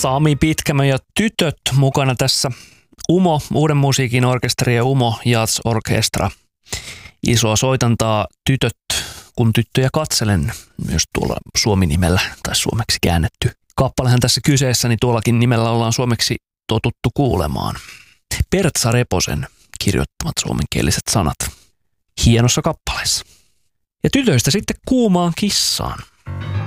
Sami Pitkämö ja tytöt mukana tässä. UMO, Uuden musiikin orkesteri ja UMO Jazz Orchestra. Isoa soitantaa Tytöt, kun tyttöjä katselen, myös tuolla Suomi-nimellä tai suomeksi käännetty. Kappalehan tässä kyseessä, niin tuollakin nimellä ollaan suomeksi totuttu kuulemaan. Pertsa Reposen kirjoittamat suomenkieliset sanat hienossa kappaleessa. Ja tytöistä sitten Kuumaan kissaan.